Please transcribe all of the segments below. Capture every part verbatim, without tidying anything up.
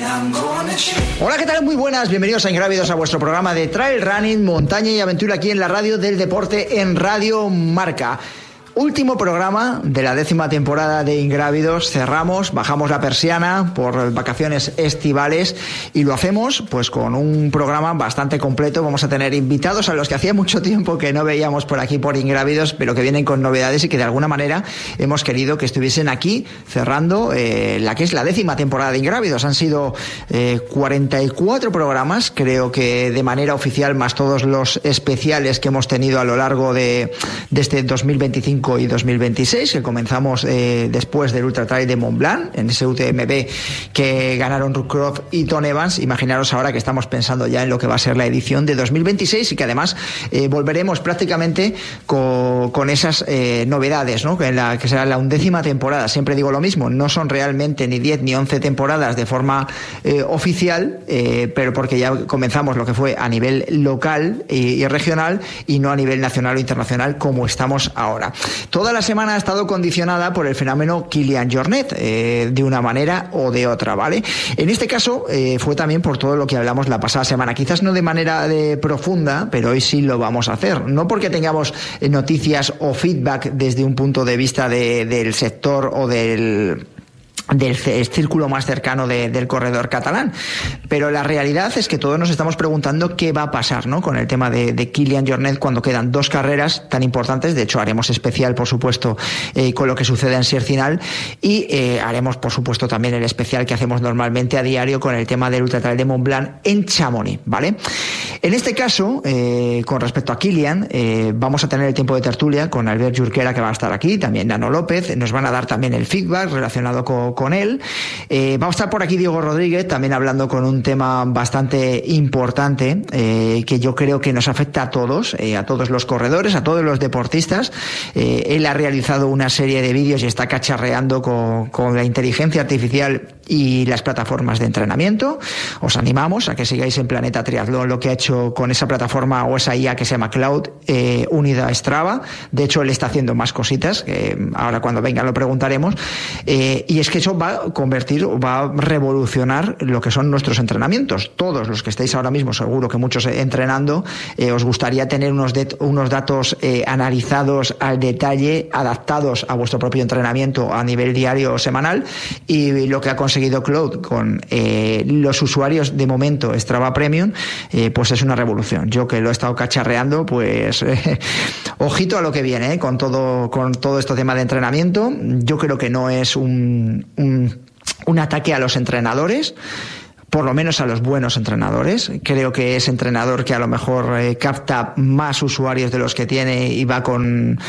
Hola, ¿qué tal? Muy buenas, bienvenidos a Ingrávidos, a vuestro programa de trail running, montaña y aventura aquí en la radio del deporte en Radio Marca. Último programa de la décima temporada de Ingrávidos. Cerramos, bajamos la persiana por vacaciones estivales y lo hacemos pues con un programa bastante completo. Vamos a tener invitados a los que hacía mucho tiempo que no veíamos por aquí por Ingrávidos, pero que vienen con novedades y que de alguna manera hemos querido que estuviesen aquí cerrando eh, la que es la décima temporada de Ingrávidos. Han sido eh, cuarenta y cuatro programas, creo que de manera oficial, más todos los especiales que hemos tenido a lo largo de, de este dos mil veinticinco y dos mil veintiséis, que comenzamos eh, después del Ultra Trail de Mont Blanc, en ese U T M B que ganaron Ruth Croft y Tom Evans. Imaginaros ahora que estamos pensando ya en lo que va a ser la edición de dos mil veintiséis y que además eh, volveremos prácticamente con, con esas eh, novedades, ¿no? Que, en la, que será la undécima temporada. Siempre digo lo mismo, no son realmente ni diez ni once temporadas de forma eh, oficial, eh, pero porque ya comenzamos lo que fue a nivel local y, y regional y no a nivel nacional o internacional como estamos ahora. Toda la semana ha estado condicionada por el fenómeno Kilian Jornet, eh, de una manera o de otra, ¿vale? En este caso eh, fue también por todo lo que hablamos la pasada semana, quizás no de manera de profunda, pero hoy sí lo vamos a hacer, no porque tengamos noticias o feedback desde un punto de vista de, del sector o del del círculo más cercano de, del corredor catalán, pero la realidad es que todos nos estamos preguntando qué va a pasar, ¿no? Con el tema de, de Kilian Jornet cuando quedan dos carreras tan importantes. De hecho haremos especial, por supuesto, eh, con lo que sucede en Siercinal y eh, haremos, por supuesto, también el especial que hacemos normalmente a diario con el tema del Ultra Trail de Mont Blanc en Chamonix, ¿vale? En este caso, eh, con respecto a Kilian, eh, vamos a tener el tiempo de tertulia con Albert Junquera, que va a estar aquí, también Nano López, nos van a dar también el feedback relacionado con con él. Eh, va a estar por aquí Diego Rodríguez también hablando con un tema bastante importante eh, que yo creo que nos afecta a todos, eh, a todos los corredores, a todos los deportistas. Eh, él ha realizado una serie de vídeos y está cacharreando con, con la inteligencia artificial y las plataformas de entrenamiento. Os animamos a que sigáis en Planeta Triatlón lo que ha hecho con esa plataforma o esa I A que se llama Cloud, eh, unida a Strava. De hecho, él está haciendo más cositas, que ahora cuando venga lo preguntaremos. Eh, y es que eso va a convertir, va a revolucionar lo que son nuestros entrenamientos. Todos los que estáis ahora mismo, seguro que muchos entrenando, eh, os gustaría tener unos, de, unos datos eh, analizados al detalle, adaptados a vuestro propio entrenamiento a nivel diario o semanal, y lo que ha conseguido Cloud con eh, los usuarios de momento Strava Premium, eh, pues es una revolución. Yo que lo he estado cacharreando, pues eh, ojito a lo que viene, eh, con todo, con todo este tema de entrenamiento. Yo creo que no es un Un, un ataque a los entrenadores, por lo menos a los buenos entrenadores. Creo que es entrenador que a lo mejor eh, capta más usuarios de los que tiene y va con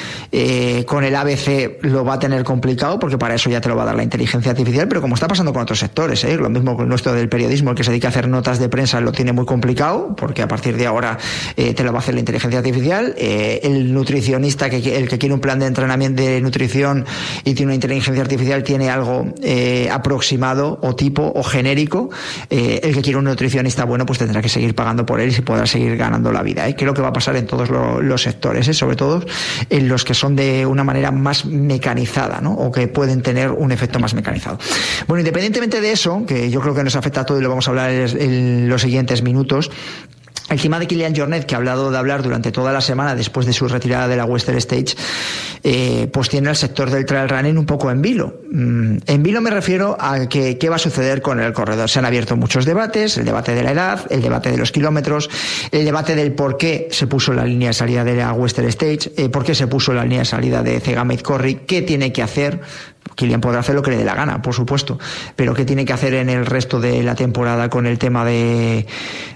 Eh, con el A B C lo va a tener complicado, porque para eso ya te lo va a dar la inteligencia artificial, pero como está pasando con otros sectores, ¿eh? Lo mismo con nuestro del periodismo, el que se dedica a hacer notas de prensa lo tiene muy complicado, porque a partir de ahora eh, te lo va a hacer la inteligencia artificial. Eh, el nutricionista, que el que quiere un plan de entrenamiento de nutrición y tiene una inteligencia artificial, tiene algo eh, aproximado o tipo o genérico. Eh, el que quiere un nutricionista bueno, pues tendrá que seguir pagando por él y se podrá seguir ganando la vida, ¿eh? Creo que va a pasar en todos lo, los sectores, ¿eh? Sobre todo en los que son son de una manera más mecanizada, ¿no? O que pueden tener un efecto más mecanizado. Bueno, independientemente de eso, que yo creo que nos afecta a todo y lo vamos a hablar en, en los siguientes minutos, el tema de Kilian Jornet, que ha hablado de hablar durante toda la semana después de su retirada de la Western States, eh, pues tiene el sector del trail running un poco en vilo. Mm, en vilo me refiero a que qué va a suceder con el corredor. Se han abierto muchos debates, el debate de la edad, el debate de los kilómetros, el debate del por qué se puso la línea de salida de la Western States, eh, por qué se puso la línea de salida de Cega-Maid-Corry, qué tiene que hacer. Kilian podrá hacer lo que le dé la gana, por supuesto, pero ¿qué tiene que hacer en el resto de la temporada con el tema de,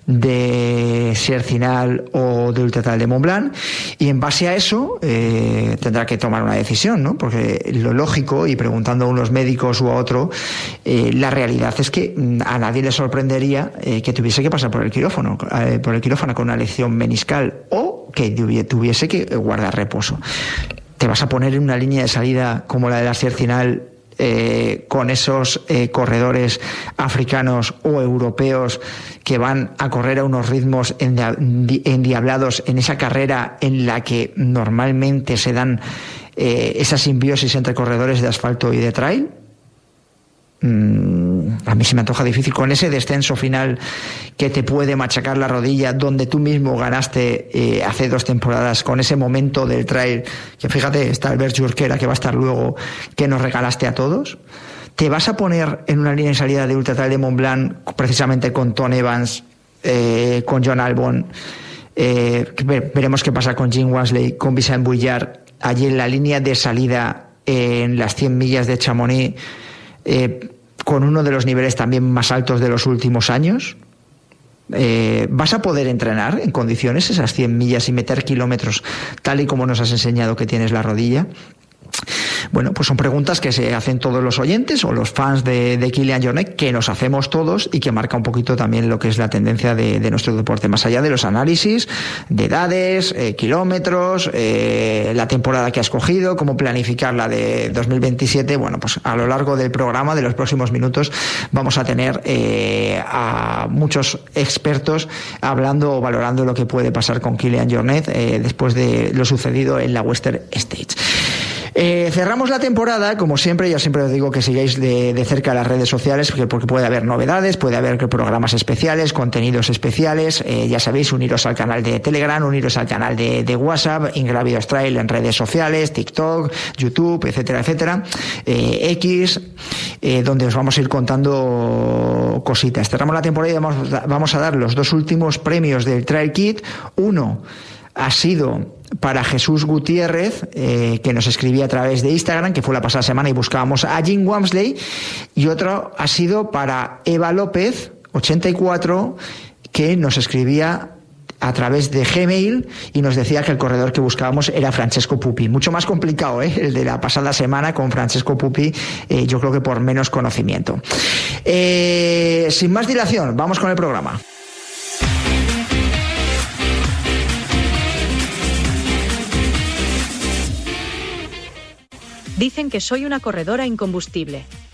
de Siercinal o de Ultra Trail de Mont Blanc? Y en base a eso eh, tendrá que tomar una decisión, ¿no? Porque lo lógico, y preguntando a unos médicos o a otro, eh, la realidad es que a nadie le sorprendería eh, que tuviese que pasar por el quirófano, eh, por el quirófano con una lesión meniscal, o que tuviese que guardar reposo. Te vas a poner en una línea de salida como la de la Siercinal eh, con esos eh, corredores africanos o europeos que van a correr a unos ritmos endiablados en esa carrera en la que normalmente se dan eh, esa simbiosis entre corredores de asfalto y de trail. Mm, a mí se me antoja difícil con ese descenso final que te puede machacar la rodilla, donde tú mismo ganaste eh, hace dos temporadas, con ese momento del trail, que fíjate, está Albert Jurquera, que va a estar luego, que nos regalaste a todos. ¿Te vas a poner en una línea de salida de Ultra Trail de Mont Blanc precisamente con Tom Evans, eh, con John Albon, eh, veremos qué pasa con Jim Walmsley, con Vincent Bouillard, allí en la línea de salida eh, en las cien millas de Chamonix, eh, con uno de los niveles también más altos de los últimos años? Eh, ¿Vas a poder entrenar en condiciones esas cien millas y meter kilómetros tal y como nos has enseñado que tienes la rodilla? Bueno, pues son preguntas que se hacen todos los oyentes o los fans de, de Kilian Jornet, que nos hacemos todos y que marca un poquito también lo que es la tendencia de, de nuestro deporte, más allá de los análisis de edades, eh, kilómetros, eh, la temporada que has cogido, cómo planificar la de dos mil veintisiete. Bueno, pues a lo largo del programa, de los próximos minutos, vamos a tener eh, a muchos expertos hablando o valorando lo que puede pasar con Kilian Jornet eh, después de lo sucedido en la Western States. Eh, cerramos la temporada, como siempre. Yo siempre os digo que sigáis de, de cerca las redes sociales, porque, porque puede haber novedades, puede haber programas especiales, contenidos especiales. Eh, ya sabéis, uniros al canal de Telegram, uniros al canal de, de WhatsApp, Ingrávidos Trail en redes sociales, TikTok, YouTube, etcétera, etcétera. Eh, X, eh, donde os vamos a ir contando cositas. Cerramos la temporada y vamos, vamos a dar los dos últimos premios del Trail Kit. Uno ha sido para Jesús Gutiérrez, eh, que nos escribía a través de Instagram, que fue la pasada semana y buscábamos a Jim Walmsley, y otro ha sido para Eva López, ochenta y cuatro, que nos escribía a través de Gmail y nos decía que el corredor que buscábamos era Francesco Pupi. Mucho más complicado, ¿eh? El de la pasada semana con Francesco Pupi, eh, yo creo que por menos conocimiento. Eh, sin más dilación, vamos con el programa. Dicen que soy una corredora incombustible.